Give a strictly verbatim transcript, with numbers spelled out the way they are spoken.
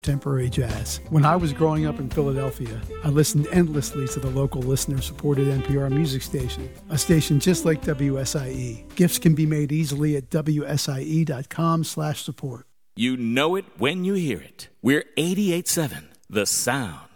Contemporary jazz. When I was growing up in Philadelphia, I listened endlessly to the local listener-supported N P R music station, a station just like W S I E. Gifts can be made easily at W S I E dot com slash support. You know it when you hear it. We're eighty-eight point seven, The Sound.